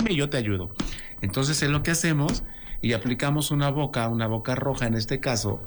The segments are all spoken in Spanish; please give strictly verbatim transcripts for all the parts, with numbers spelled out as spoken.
dime y yo te ayudo. Entonces es lo que hacemos y aplicamos una boca, una boca roja en este caso,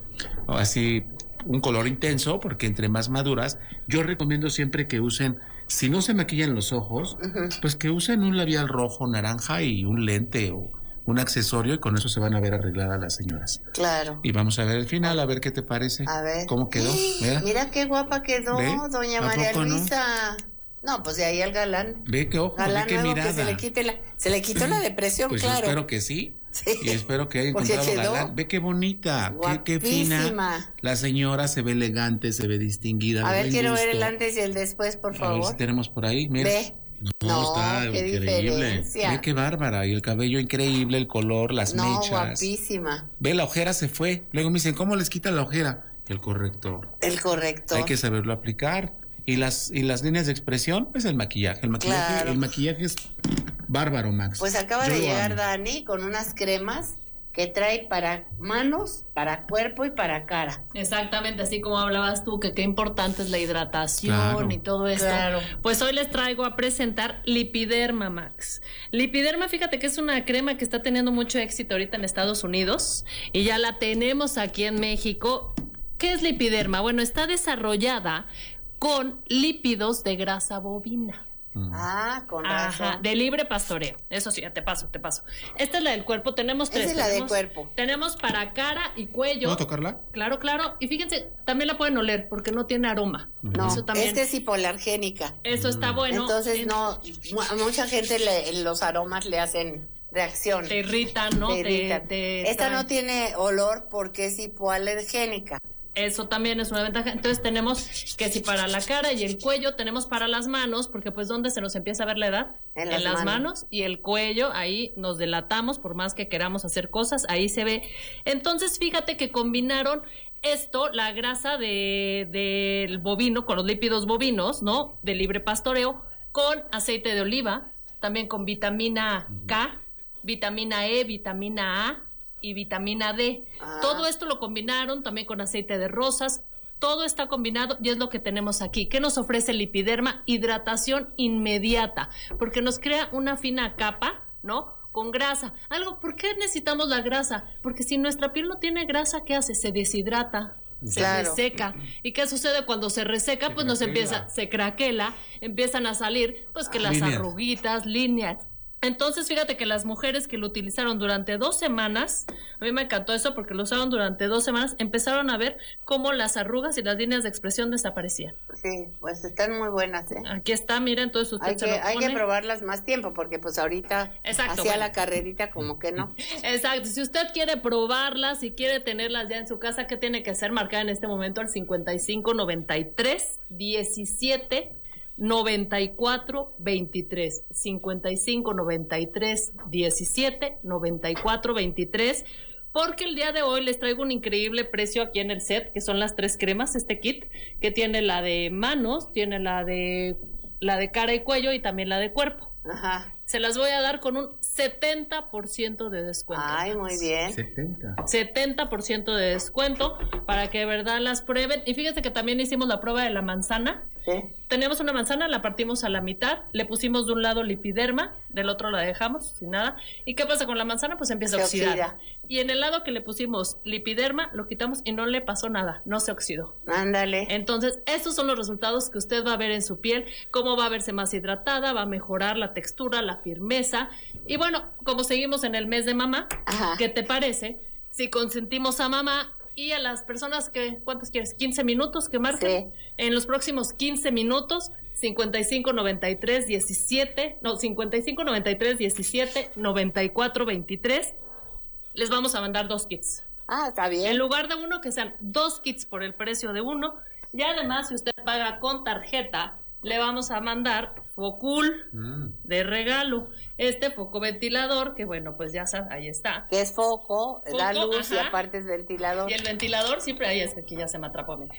así un color intenso, porque entre más maduras, yo recomiendo siempre que usen, si no se maquillan los ojos, uh-huh. pues que usen un labial rojo, naranja y un lente o un accesorio, y con eso se van a ver arregladas las señoras. Claro. Y vamos a ver el final, a ver qué te parece. A ver. ¿Cómo quedó? Mira, Mira qué guapa quedó, ¿Ve? doña María Luisa. No? no, pues de ahí al galán. Ve qué ojo, galán ve qué nuevo mirada. Que se le quite la, se le quitó la depresión, pues claro. Pues espero que sí. Sí. Y espero que haya encontrado quedó galán. Ve qué bonita, qué, qué fina. La señora se ve elegante, se ve distinguida. A ver, quiero gusto. ver el antes y el después, por favor. A ver si tenemos por ahí, mira. Ve. No, no, está qué increíble. Diferencia. Ve qué bárbara. Y el cabello increíble, el color, las no, mechas. Guapísima. Ve, la ojera se fue. Luego me dicen, ¿cómo les quita la ojera? El corrector. El corrector. Hay que saberlo aplicar. Y las y las líneas de expresión, pues el maquillaje. El maquillaje, claro. el maquillaje es bárbaro, Max. Pues acaba Yo de llegar amo. Dani con unas cremas que trae para manos, para cuerpo y para cara. Exactamente, así como hablabas tú, que qué importante es la hidratación claro. y todo esto. Claro. Pues hoy les traigo a presentar Lipiderma, Max. Lipiderma, fíjate que es una crema que está teniendo mucho éxito ahorita en Estados Unidos y ya la tenemos aquí en México. ¿Qué es Lipiderma? Bueno, está desarrollada con lípidos de grasa bovina. Ah, con razón. Ajá, de libre pastoreo. Eso sí, ya te paso, te paso. Esta es la del cuerpo, tenemos tres. Esa es la tenemos, del cuerpo. Tenemos para cara y cuello. ¿Puedo tocarla? Claro, claro. Y fíjense, también la pueden oler porque no tiene aroma. No, eso también. esta es hipoalergénica. Eso está bueno. Entonces, en... no, a mucha gente le, los aromas le hacen reacción. Te irritan, ¿no? Te irritan. Te, te Esta traen. no tiene olor porque es hipoalergénica. Eso también es una ventaja. Entonces tenemos que si para la cara y el cuello, tenemos para las manos, porque pues ¿dónde se nos empieza a ver la edad? En las, en las manos. manos y el cuello, ahí nos delatamos por más que queramos hacer cosas, ahí se ve. Entonces fíjate que combinaron esto, la grasa de del bovino, con los lípidos bovinos, ¿no? De libre pastoreo, con aceite de oliva, también con vitamina K, vitamina E, vitamina A, y vitamina D. Ah. Todo esto lo combinaron también con aceite de rosas. Todo está combinado y es lo que tenemos aquí. ¿Qué nos ofrece Lipiderma? Hidratación inmediata, porque nos crea una fina capa, ¿no? Con grasa. Algo, ¿por qué necesitamos la grasa? Porque si nuestra piel no tiene grasa, ¿qué hace? Se deshidrata. Se claro. reseca. ¿Y qué sucede cuando se reseca? Se pues nos craquela. empieza, se craquela, empiezan a salir, pues que ah, las líneas. arruguitas, líneas. Entonces, fíjate que las mujeres que lo utilizaron durante dos semanas, a mí me encantó eso porque lo usaron durante dos semanas, empezaron a ver cómo las arrugas y las líneas de expresión desaparecían. Sí, pues están muy buenas, ¿eh? Aquí está, mira, entonces usted hay se que, lo pone. Hay que probarlas más tiempo porque pues ahorita Exacto, hacía bueno. la carrerita como que no. Exacto, si usted quiere probarlas, si quiere tenerlas ya en su casa, ¿qué tiene que hacer? Marcar en este momento al cincuenta y cinco noventa y tres diecisiete noventa y cuatro veintitrés, cincuenta y cinco noventa y tres diecisiete noventa y cuatro veintitrés, porque el día de hoy les traigo un increíble precio aquí en el set, que son las tres cremas, este kit, que tiene la de manos, tiene la de la de cara y cuello y también la de cuerpo. Ajá. Se las voy a dar con un setenta por ciento de descuento. Ay, muy bien. setenta. setenta por ciento de descuento para que de verdad las prueben. Y fíjense que también hicimos la prueba de la manzana. Sí. Tenemos una manzana, la partimos a la mitad, le pusimos de un lado Lipiderma, del otro la dejamos sin nada. ¿Y qué pasa con la manzana? Pues empieza Se a oxidar. oxida. Y en el lado que le pusimos Lipiderma, lo quitamos y no le pasó nada, no se oxidó. Ándale. Entonces, estos son los resultados que usted va a ver en su piel, cómo va a verse más hidratada, va a mejorar la textura, la firmeza. Y bueno, como seguimos en el mes de mamá, Ajá. ¿qué te parece si consentimos a mamá y a las personas que, ¿cuántos quieres? ¿quince minutos que marquen? Sí. En los próximos quince minutos, cincuenta y cinco noventa y tres diecisiete, no, cincuenta y cinco noventa y tres diecisiete noventa y cuatro veintitrés, les vamos a mandar dos kits. Ah, está bien. En lugar de uno, que sean dos kits por el precio de uno. Y además, si usted paga con tarjeta, le vamos a mandar Focul Mm. de regalo. Este foco ventilador, que bueno, pues ya sabes, ahí está. Que es foco, da Foco, luz ajá. y aparte es ventilador. Y el ventilador siempre ahí es que aquí ya se me atrapó. Mira, mira,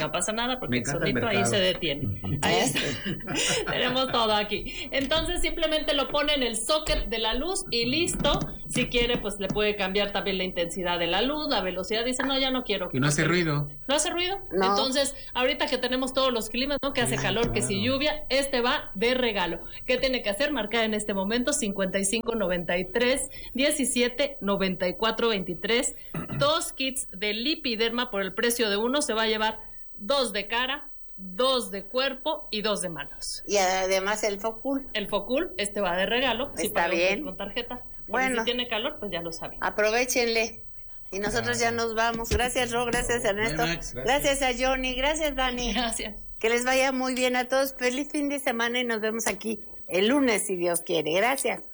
No pasa nada porque Me el encanta el solito ahí mercado. se detiene. Ahí está. Tenemos todo aquí. Entonces simplemente lo pone en el socket de la luz y listo. Si quiere, pues le puede cambiar también la intensidad de la luz, la velocidad. Dice, no, ya no quiero. Y no hace ruido. ¿No hace ruido? No. Entonces, ahorita que tenemos todos los climas, ¿no? Que hace Sí, calor, que claro. si lluvia, este va de regalo. ¿Qué tiene que hacer? Marcar en este momento cincuenta y cinco noventa y tres diecisiete noventa y cuatro veintitrés. Dos kits de Lipiderma por el precio de uno. Se va a llevar dos de cara, dos de cuerpo y dos de manos. Y además el Focul. El Focul, este va de regalo. Si Está paga bien. con tarjeta. Porque Bueno. si tiene calor, pues ya lo sabe. Aprovechenle. Y nosotros ya nos vamos. Gracias, Ro. Gracias, Ernesto. Bye, Max. Gracias a Johnny. Gracias, Dani. Gracias. Que les vaya muy bien a todos. Feliz fin de semana y nos vemos aquí el lunes, si Dios quiere. Gracias.